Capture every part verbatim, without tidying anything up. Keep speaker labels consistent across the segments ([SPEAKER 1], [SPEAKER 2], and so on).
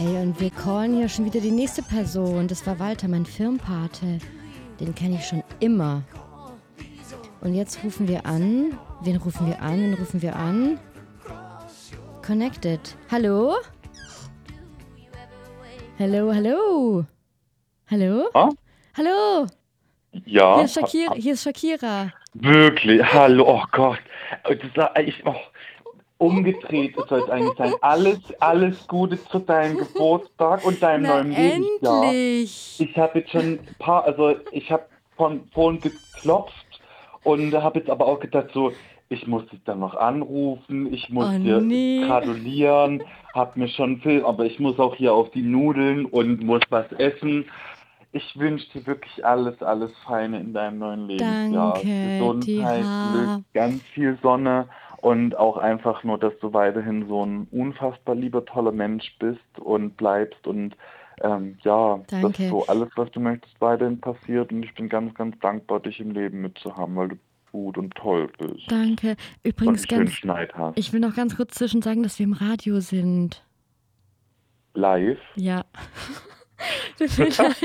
[SPEAKER 1] Ey, und wir callen hier schon wieder die nächste Person. Das war Walter, mein Firmenpate. Den kenne ich schon immer. Und jetzt rufen wir an. Wen rufen wir an? Wen rufen wir an? Connected. Hallo? Hallo, hallo. Hallo?
[SPEAKER 2] Ah?
[SPEAKER 1] Hallo?
[SPEAKER 2] Ja.
[SPEAKER 1] Hier ist Shakira. Hier ist Shakira.
[SPEAKER 2] Wirklich? Hallo, oh Gott. Das war, ich, oh, umgedreht soll es eigentlich sein. Alles, alles Gute zu deinem Geburtstag und deinem
[SPEAKER 1] Na,
[SPEAKER 2] neuen Lebensjahr.
[SPEAKER 1] endlich.
[SPEAKER 2] Ich habe jetzt schon ein paar, also ich habe von vorhin geklopft und habe jetzt aber auch gedacht, so, ich muss dich dann noch anrufen, ich muss
[SPEAKER 1] Oh,
[SPEAKER 2] dir
[SPEAKER 1] nee.
[SPEAKER 2] gratulieren, hab mir schon Film, aber ich muss auch hier auf die Nudeln und muss was essen. Ich wünsche dir wirklich alles, alles Feine in deinem neuen Lebensjahr.
[SPEAKER 1] Danke,
[SPEAKER 2] Gesundheit, Glück,
[SPEAKER 1] T H.
[SPEAKER 2] ganz viel Sonne und auch einfach nur, dass du weiterhin so ein unfassbar lieber, toller Mensch bist und bleibst und ähm, ja, dass
[SPEAKER 1] Danke.
[SPEAKER 2] so alles, was du möchtest, weiterhin passiert und ich bin ganz, ganz dankbar, dich im Leben mitzuhaben, weil du gut und toll bist
[SPEAKER 1] Danke.
[SPEAKER 2] und
[SPEAKER 1] Übrigens
[SPEAKER 2] einen schönen
[SPEAKER 1] ganz,
[SPEAKER 2] Schneid hast.
[SPEAKER 1] ich will noch ganz kurz zwischen sagen, dass wir im Radio sind.
[SPEAKER 2] Live?
[SPEAKER 1] Ja. Tut mir leid.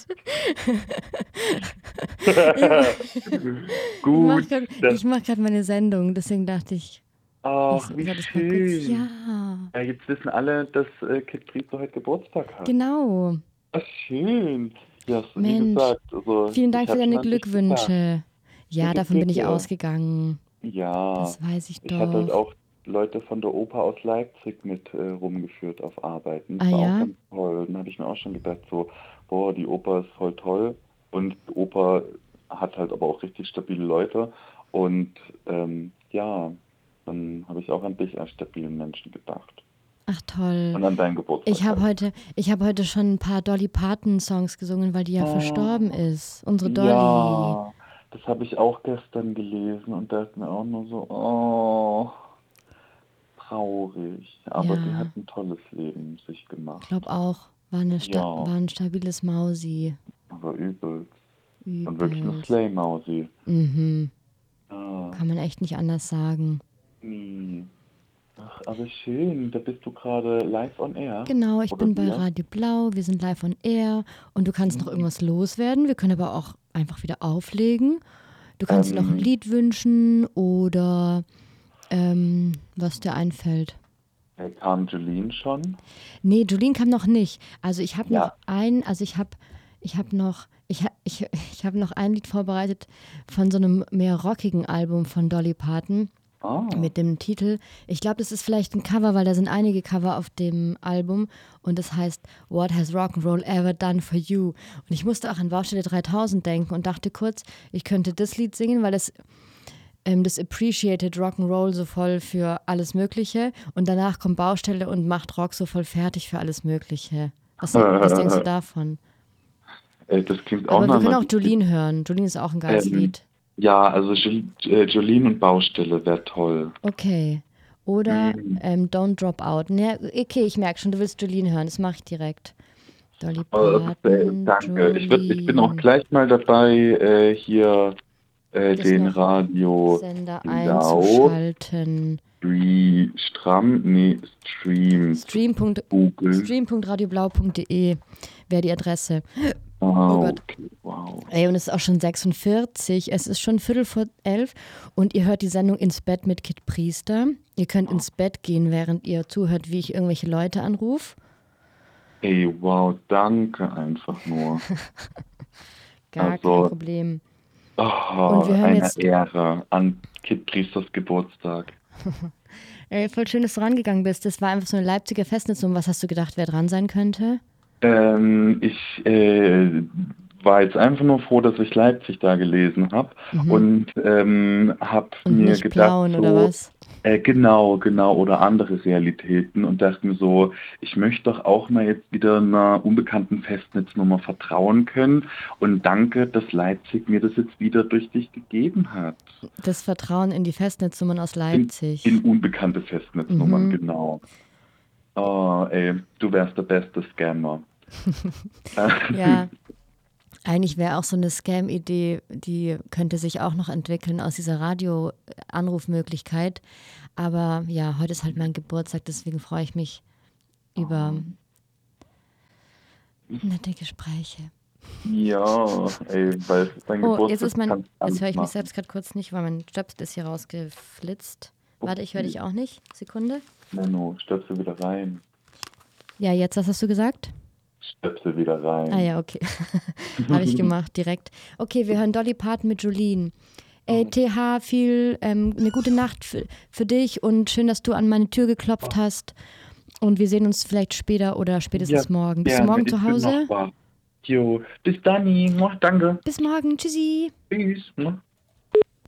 [SPEAKER 1] Ich
[SPEAKER 2] Gut.
[SPEAKER 1] mache gerade
[SPEAKER 2] das-
[SPEAKER 1] mach grad meine Sendung, deswegen dachte ich, ich
[SPEAKER 2] Ach, wie
[SPEAKER 1] sag das mal kurz.
[SPEAKER 2] schön.
[SPEAKER 1] Ja,
[SPEAKER 2] Ja, jetzt wissen alle, dass äh, Kid Priester heute Geburtstag hat.
[SPEAKER 1] genau.
[SPEAKER 2] Ach, schön. Ja, so wie
[SPEAKER 1] Mensch,
[SPEAKER 2] gesagt, also
[SPEAKER 1] vielen
[SPEAKER 2] ich
[SPEAKER 1] Dank für
[SPEAKER 2] habe schon
[SPEAKER 1] deine
[SPEAKER 2] an dich gedacht.
[SPEAKER 1] Glückwünsche. Ja,
[SPEAKER 2] Bitte,
[SPEAKER 1] davon bin ich
[SPEAKER 2] bitte.
[SPEAKER 1] ausgegangen.
[SPEAKER 2] Ja,
[SPEAKER 1] Das weiß ich
[SPEAKER 2] ich hatte halt
[SPEAKER 1] doch.
[SPEAKER 2] auch Leute von der Oper aus Leipzig mit äh, rumgeführt auf Arbeiten. Das
[SPEAKER 1] Ah
[SPEAKER 2] war auch
[SPEAKER 1] ja?
[SPEAKER 2] ganz toll. Dann habe ich mir auch schon gedacht, so, boah, die Oper ist voll toll. Und die Oper hat halt aber auch richtig stabile Leute. Und ähm, ja, dann habe ich auch an dich als stabilen Menschen gedacht.
[SPEAKER 1] Ach toll.
[SPEAKER 2] Und an deinen Geburtstag
[SPEAKER 1] Ich habe
[SPEAKER 2] halt.
[SPEAKER 1] heute, ich habe heute schon ein paar Dolly Parton Songs gesungen, weil die ja verstorben
[SPEAKER 2] Oh,
[SPEAKER 1] ist. Unsere Dolly.
[SPEAKER 2] ja, das habe ich auch gestern gelesen und dachte mir auch nur so, oh, traurig. Aber die hat
[SPEAKER 1] Ja,
[SPEAKER 2] ein tolles Leben sich
[SPEAKER 1] ich glaube
[SPEAKER 2] gemacht.
[SPEAKER 1] auch. War, eine Sta
[SPEAKER 2] Ja,
[SPEAKER 1] war ein stabiles Mausi.
[SPEAKER 2] aber übel. Und wirklich eine
[SPEAKER 1] Übelst.
[SPEAKER 2] Slay-Mausi.
[SPEAKER 1] Mhm.
[SPEAKER 2] Ja,
[SPEAKER 1] Kann man echt nicht anders sagen.
[SPEAKER 2] nie. Ach, aber schön. Da bist du gerade live on air.
[SPEAKER 1] Genau, ich
[SPEAKER 2] Oder
[SPEAKER 1] bin bei
[SPEAKER 2] wir?
[SPEAKER 1] Radio Blau, wir sind live on air und du kannst noch
[SPEAKER 2] Hm.
[SPEAKER 1] irgendwas loswerden. Wir können aber auch einfach wieder auflegen. Du kannst dir noch ein
[SPEAKER 2] Ähm,
[SPEAKER 1] Lied wünschen oder ähm, was dir einfällt.
[SPEAKER 2] äh, kam Jolene schon?
[SPEAKER 1] Nee, Jolene kam noch nicht. Also ich habe noch
[SPEAKER 2] Ja.
[SPEAKER 1] ein, also ich habe ich habe noch ich, ha- ich, ich habe noch ein Lied vorbereitet von so einem mehr rockigen Album von Dolly Parton
[SPEAKER 2] Ah.
[SPEAKER 1] mit dem Titel. Ich glaube, das ist vielleicht ein Cover, weil da sind einige Cover auf dem Album und das heißt What Has Rock'n'Roll Ever Done for You? Und ich musste auch an Baustelle dreitausend denken und dachte kurz, ich könnte das Lied singen, weil das ähm, das appreciated Rock'n'Roll so voll für alles Mögliche und danach kommt Baustelle und macht Rock so voll fertig für alles Mögliche. Was, was denkst du davon?
[SPEAKER 2] Äh, das klingt auch
[SPEAKER 1] Aber wir
[SPEAKER 2] nach
[SPEAKER 1] können
[SPEAKER 2] einer
[SPEAKER 1] auch
[SPEAKER 2] richtig.
[SPEAKER 1] Jolene hören. Jolene ist auch ein geiles
[SPEAKER 2] Ähm,
[SPEAKER 1] Lied.
[SPEAKER 2] ja, also Jol äh, Jolene und Baustelle wäre toll.
[SPEAKER 1] Okay. Oder
[SPEAKER 2] Mhm.
[SPEAKER 1] ähm, Don't Drop Out. Ne, okay, ich merke schon, du willst Jolene hören. Das mache ich direkt. Dolly
[SPEAKER 2] Äh, äh,
[SPEAKER 1] Parton,
[SPEAKER 2] danke. Ich würd, ich bin auch
[SPEAKER 1] Jolene.
[SPEAKER 2] gleich mal dabei, äh, hier äh,
[SPEAKER 1] Das
[SPEAKER 2] den
[SPEAKER 1] noch
[SPEAKER 2] Radio
[SPEAKER 1] Sender
[SPEAKER 2] Blau
[SPEAKER 1] einzuschalten.
[SPEAKER 2] Stre- Stramm, nee, Stream,
[SPEAKER 1] Stream.
[SPEAKER 2] Google.
[SPEAKER 1] stream punkt radioblau punkt de wäre die Adresse.
[SPEAKER 2] Ah,
[SPEAKER 1] Oh Gott.
[SPEAKER 2] okay, wow.
[SPEAKER 1] Ey, und es ist auch schon sechsundvierzig. Es ist schon Viertel vor elf und ihr hört die Sendung Ins Bett mit Kid Priester. Ihr könnt ins Bett gehen, während ihr zuhört, wie ich irgendwelche Leute anrufe.
[SPEAKER 2] Ey, wow, danke einfach nur.
[SPEAKER 1] Gar kein
[SPEAKER 2] Also,
[SPEAKER 1] Problem. Und
[SPEAKER 2] oh,
[SPEAKER 1] wir hören
[SPEAKER 2] eine
[SPEAKER 1] jetzt,
[SPEAKER 2] Ehre an Kid Priesters Geburtstag.
[SPEAKER 1] ey, voll schön, dass du rangegangen bist. Das war einfach so eine Leipziger Festnetznummer. Was hast du gedacht, wer dran sein könnte?
[SPEAKER 2] Ähm, ich äh, war jetzt einfach nur froh, dass ich Leipzig da gelesen habe
[SPEAKER 1] Mhm.
[SPEAKER 2] und ähm, habe
[SPEAKER 1] Und
[SPEAKER 2] mir
[SPEAKER 1] nicht
[SPEAKER 2] gedacht,
[SPEAKER 1] Plauen oder
[SPEAKER 2] so,
[SPEAKER 1] was?
[SPEAKER 2] äh, genau, genau, oder andere Realitäten und dachte mir so, ich möchte doch auch mal jetzt wieder einer unbekannten Festnetznummer vertrauen können und danke, dass Leipzig mir das jetzt wieder durch dich gegeben hat.
[SPEAKER 1] Das Vertrauen in die Festnetznummern aus
[SPEAKER 2] In, in
[SPEAKER 1] Leipzig.
[SPEAKER 2] unbekannte Festnetznummern,
[SPEAKER 1] Mhm.
[SPEAKER 2] genau. Oh, ey, du wärst der beste Scammer.
[SPEAKER 1] Ja, eigentlich wäre auch so eine Scam-Idee, die könnte sich auch noch entwickeln aus dieser Radio-Anrufmöglichkeit. Aber ja, heute ist halt mein Geburtstag, deswegen freue ich mich über, Nette Gespräche.
[SPEAKER 2] Ja, ey, weil es ist dein
[SPEAKER 1] Oh, jetzt
[SPEAKER 2] Geburtstag,
[SPEAKER 1] ist mein,
[SPEAKER 2] kannst
[SPEAKER 1] jetzt
[SPEAKER 2] alles
[SPEAKER 1] höre ich mich
[SPEAKER 2] machen.
[SPEAKER 1] selbst gerade kurz nicht, weil mein Stöpsel ist hier rausgeflitzt. Warte, ich höre dich auch nicht. Sekunde.
[SPEAKER 2] Menno, Stöpsel wieder rein.
[SPEAKER 1] Ja, jetzt, was hast du gesagt?
[SPEAKER 2] Stöpsel wieder
[SPEAKER 1] Ah
[SPEAKER 2] rein.
[SPEAKER 1] ja, okay. Habe ich gemacht, direkt. Okay, wir hören Dolly Parton mit Jolene. Ey, T H, viel, ähm, eine gute Nacht für, für dich und schön, dass du an meine Tür geklopft hast. Und wir sehen uns vielleicht später oder spätestens
[SPEAKER 2] Ja,
[SPEAKER 1] morgen. Bist du
[SPEAKER 2] gerne,
[SPEAKER 1] morgen
[SPEAKER 2] ich
[SPEAKER 1] zu
[SPEAKER 2] bin
[SPEAKER 1] Hause?
[SPEAKER 2] noch wach. Jo, bis dann, danke.
[SPEAKER 1] Bis morgen. Tschüssi.
[SPEAKER 2] Tschüss.